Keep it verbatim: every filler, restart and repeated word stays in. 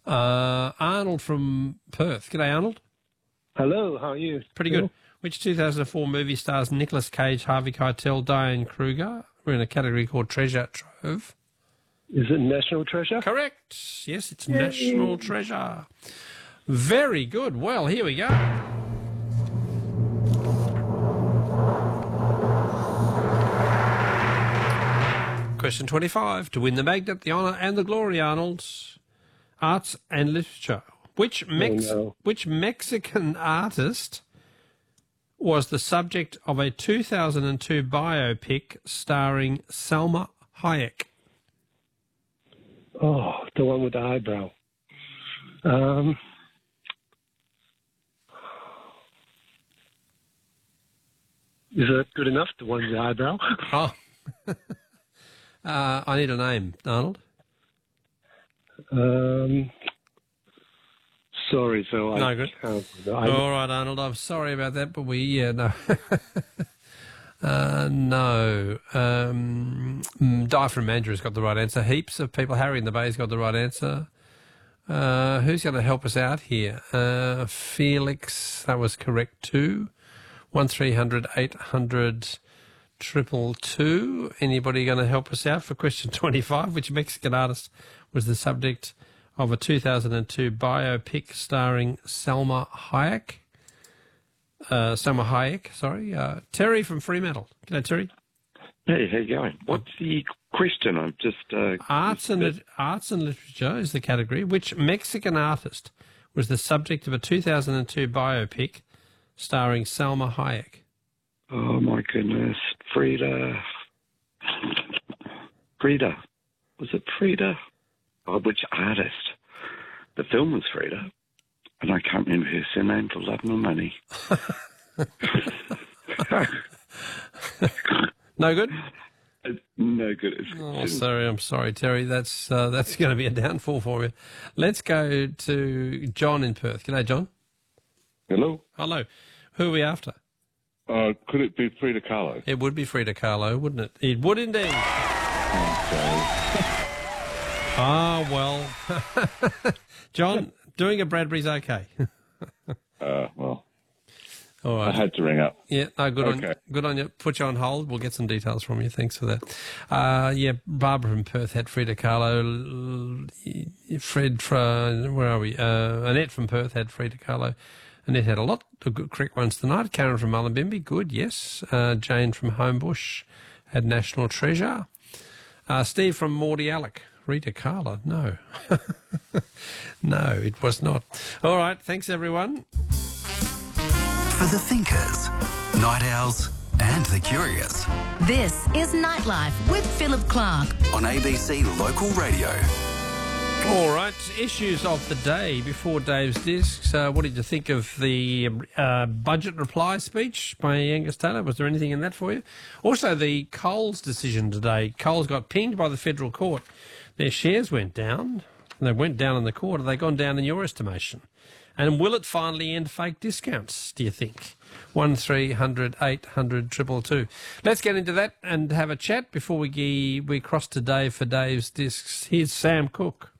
Uh, Arnold from Perth. G'day, Arnold. Hello, how are you? Pretty good. Which two thousand four movie stars Nicolas Cage, Harvey Keitel, Diane Kruger? We're in a category called Treasure Trove. Is it National Treasure? Correct. Yes, it's Yay. National Treasure. Very good. Well, here we go. Question twenty-five. To win the magnet, the honour and the glory, Arnold. Arts and literature. Which Mex- oh, no. which Mexican artist was the subject of a two thousand two biopic starring Salma Hayek? Oh, the one with the eyebrow. Um, is that good enough, the one with the eyebrow? Oh. uh, I need a name, Arnold. Um, sorry, Phil. No I good. can't. I, All right, Arnold, I'm sorry about that, but we, yeah, no. uh, no. Um, Di from Mandurah's got the right answer. Heaps of people. Harry in the Bay's got the right answer. Uh, who's going to help us out here? Uh, Felix, that was correct too. One three hundred eight hundred triple two. Anybody going to help us out for question twenty-five? Which Mexican artist was the subject of a two thousand two biopic starring Salma Hayek? Uh, Salma Hayek, sorry. Uh, Terry from Fremantle. G'day, Terry. Hey, how you going? What's the question? I'm just... Uh, arts, and lit- arts and literature is the category. Which Mexican artist was the subject of a two thousand two biopic starring Salma Hayek? Oh, my goodness. Frida... Frida. Was it Frida? Oh, which artist? The film was Frida. And I can't remember her surname for love nor money. No good? No good. Oh, sorry, I'm sorry, Terry. That's uh, that's going to be a downfall for you. Let's go to John in Perth. G'day, John. Hello. Hello. Who are we after? Uh, could it be Frida Kahlo? It would be Frida Kahlo, wouldn't it? It would indeed. Ah, well. John, doing a Bradbury's okay. uh, well, all right. I had to ring up. Yeah, no, good okay. on good on you. Put you on hold. We'll get some details from you. Thanks for that. Uh, yeah, Barbara from Perth had Frida Kahlo. Fred from, where are we? Uh, Annette from Perth had Frida Kahlo. Annette had a lot of good correct ones tonight. Karen from Mullumbimby, good, yes. Uh, Jane from Homebush had National Treasure. Uh, Steve from Mordy Alec. Rita Kahlo, no. No, it was not. All right, thanks, everyone. For the thinkers, night owls and the curious. This is Nightlife with Philip Clark on A B C Local Radio. All right, issues of the day before Dave's Discs. Uh, what did you think of the uh, budget reply speech by Angus Taylor? Was there anything in that for you? Also, the Coles decision today. Coles got pinged by the federal court. Their shares went down. They went down in the court. Have they gone down in your estimation? And will it finally end fake discounts, do you think? One three hundred eight hundred triple two. Let's get into that and have a chat before we we cross to Dave for Dave's Discs. Here's Sam Cooke.